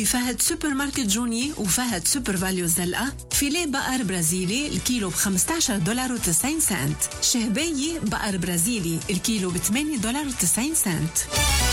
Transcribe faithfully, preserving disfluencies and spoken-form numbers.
فهد سوبر ماركت جوني وفهد سوبر فاليو الزلقة. فيليه بقر برازيلي الكيلو ب خمسة عشر دولار وتسعين سنت. شهباية بقر برازيلي الكيلو ب ثمانية دولار وتسعين سنت.